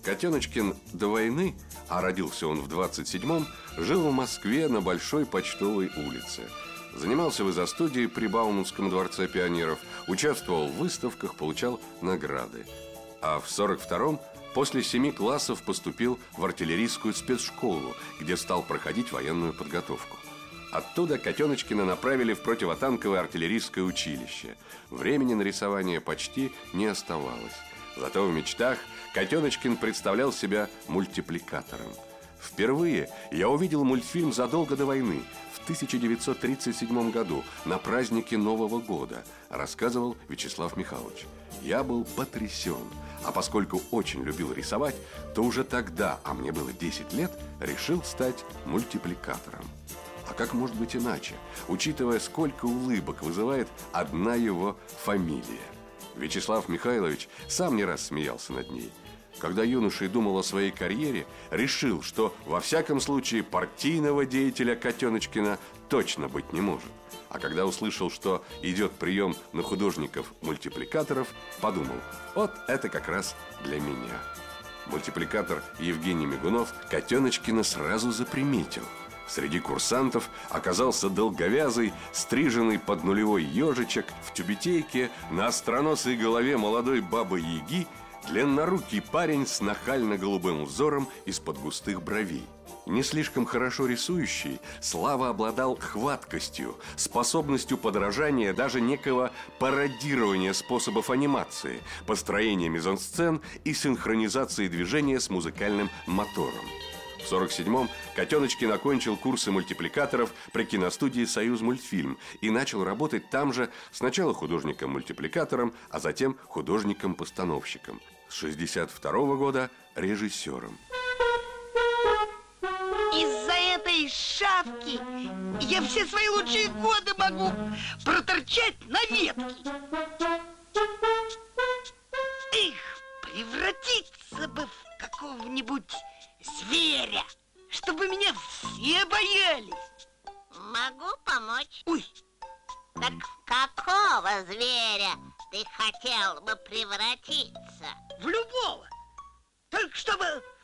Котеночкин до войны, а родился он в 27-м, жил в Москве на Большой Почтовой улице. Занимался в изо-студии при Бауманском дворце пионеров, участвовал в выставках, получал награды. А в 42-м после 7 классов поступил в артиллерийскую спецшколу, где стал проходить военную подготовку. Оттуда Котеночкина направили в противотанковое артиллерийское училище. Времени на рисование почти не оставалось. Зато в мечтах Котеночкин представлял себя мультипликатором. Впервые я увидел мультфильм задолго до войны, в 1937 году, на празднике Нового года, рассказывал Вячеслав Михайлович. Я был потрясен, а поскольку очень любил рисовать, то уже тогда, а мне было 10 лет, решил стать мультипликатором. А как может быть иначе, учитывая, сколько улыбок вызывает одна его фамилия? Вячеслав Михайлович сам не раз смеялся над ней. Когда юноша думал о своей карьере, решил, что во всяком случае партийного деятеля Котеночкина точно быть не может. А когда услышал, что идет прием на художников-мультипликаторов, подумал: вот это как раз для меня. Мультипликатор Евгений Мигунов Котеночкина сразу заприметил. Среди курсантов оказался долговязый, стриженный под нулевой ежичек, в тюбетейке, на остроносой голове молодой бабы-яги, длиннорукий парень с нахально-голубым взором из-под густых бровей. Не слишком хорошо рисующий, Слава обладал хваткостью, способностью подражания, даже некого пародирования способов анимации, построения мизансцен и синхронизации движения с музыкальным мотором. В 1947-м Котеночкин окончил курсы мультипликаторов при киностудии «Союзмультфильм» и начал работать там же сначала художником-мультипликатором, а затем художником-постановщиком. С 1962 года режиссером. Из-за этой шапки я все свои лучшие годы могу проторчать на ветке. Эх, превратиться бы в какого-нибудь зверя, чтобы меня все боялись. Могу помочь. Ой. Так в какого зверя ты хотел бы превратиться? В любого. Только чтобы...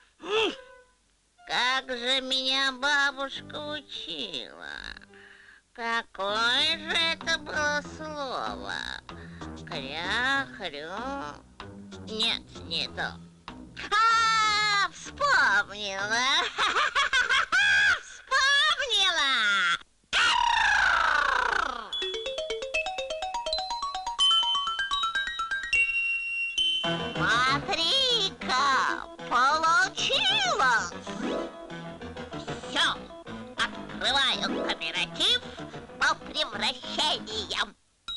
Как же меня бабушка учила. Какое же это было слово? Кря-хрю. Нет, не то. Вспомнила. Вспомнила. Смотри-ка, получилось. Все, открываю кооператив по превращениям.